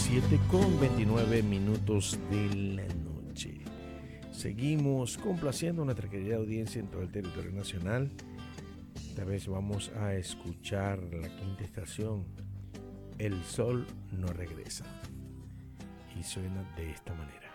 7:29 de la noche. Seguimos complaciendo a nuestra querida audiencia en todo el territorio nacional. Esta vez vamos a escuchar la quinta estación, El Sol no regresa. Y suena de esta manera.